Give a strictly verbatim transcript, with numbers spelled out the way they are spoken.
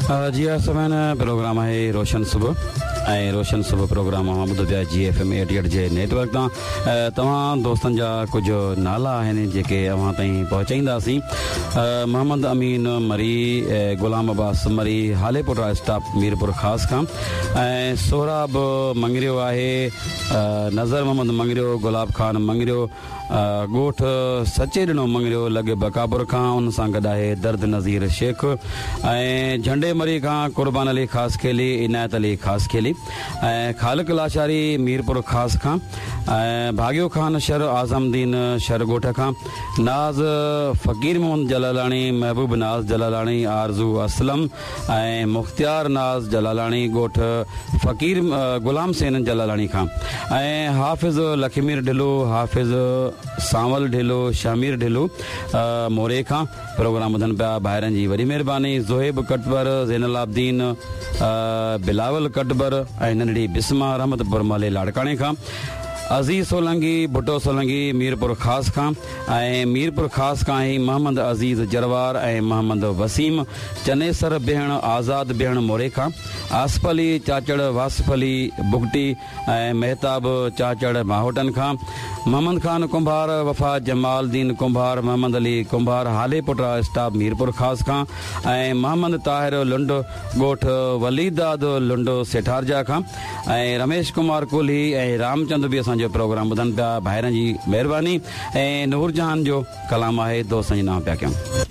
जी समान प्रोग्राम है रोशन सुबह ऐं रोशन सुबह प्रोग्राम ॿुधो पिया जी एफ एम एटी एट जे नेटवर्क तां तव्हां दोस्तनि जा कुझु नाला आहिनि जेके अव्हां ताईं पहुचाईंदासीं। मोहम्मद अमीन मरी, गुलाम अब्बास मरी, हालेपुरा स्टाफ मीरपुर ख़ासि खां, ऐं सोहराब मंगरियो आहे, नज़र मोहम्मद मंगरियो, गुलाब खान मंगरियो, ॻोठ सचे ॾिनो मंगरियो लॻे बकापुर खां, उन सां गॾु आहे दर्द नज़ीर शेख, ऐं झंडे मरी खां कुर्बान अली ख़ासि खेली, इनायत अली ख़ासि खेली, ऐं ख़ालिक लाशारी मीरपुर ख़ासि खां, ऐं भागियो ख़ान शर आज़मदीन शर ॻोठ खां, नाज़ फ़कीर मोहम्मद जलालाणी, महबूब नाज़ जलालाणी, आरज़ू असलम, ऐं मुख़्तियार नाज़ जलालाणी ॻोठ फ़कीर गुलाम सेन जलालाणी खां, ऐं हाफ़िज़ लखीमीर ढिलो, हाफ़िज़ सांवल ढिलो, शामीर ढिलो मोरे खां प्रोग्राम ॿुधनि पिया। ॿाहिरनि जी वॾी महिरबानी। ज़ोहेब कटबर, ज़ैनुल आबदीन, बिलावल कटबर ऐं नंढड़ी बिस्मा रहमतपुर माले लाड़काणे खां, अज़ीज़ सोलंगी, भुट्टो सोलंगी मीरपुर ख़ासि खां, ऐं मीरपुर ख़ासि खां ई मोहम्मद अज़ीज़ जरवार ऐं मोहम्मद वसीम, चनेसर भेण, आज़ाद भेण मोरे खां, आसिफ अली चाचड़ वासिफ अली बुगटी ऐं महताब चाचड़ माहोटन खां, मोहम्मद खान कुंभार, वफ़ा जमालदीन कुंभार, मोहम्मद अली कुंभार, हालेपुरा स्टाफ मीरपुर ख़ासि खां, ऐं मोहम्मद ताहिर लुंड ॻोठ वलीदाद लुंड सेठारजा खां, ऐं रमेश कुमार कोहली ऐं रामचंद बि असांजो प्रोग्राम ॿुधनि पिया। ॿाहिरनि जी महिरबानी। ऐं नूरजहान जो कलाम आहे, दोस्तनि जो नाम पिया कयूं।